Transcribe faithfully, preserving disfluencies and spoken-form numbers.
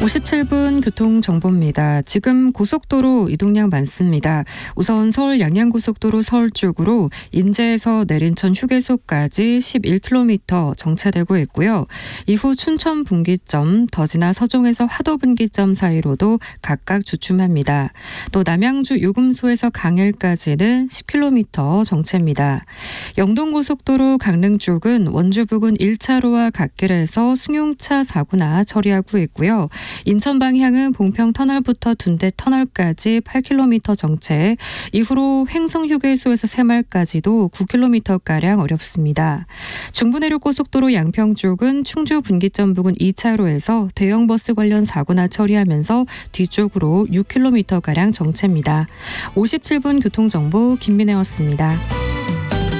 오십칠 분 교통정보입니다. 지금 고속도로 이동량 많습니다. 우선 서울 양양고속도로 서울 쪽으로 인제에서 내린천 휴게소까지 십일 킬로미터 정체되고 있고요. 이후 춘천 분기점, 더 지나 서종에서 화도 분기점 사이로도 각각 주춤합니다. 또 남양주 요금소에서 강일까지는 십 킬로미터 정체입니다. 영동고속도로 강릉 쪽은 원주 부근 일 차로와 갓길에서 승용차 사고나 처리하고 있고요. 인천 방향은 봉평터널부터 둔대터널까지 팔 킬로미터 정체, 이후로 횡성휴게소에서 새마을까지도 구 킬로미터가량 어렵습니다. 중부내륙고속도로 양평 쪽은 충주 분기점 부근 이 차로에서 대형버스 관련 사고나 처리하면서 뒤쪽으로 육 킬로미터가량 정체입니다. 오십칠 분 교통정보 김민혜였습니다.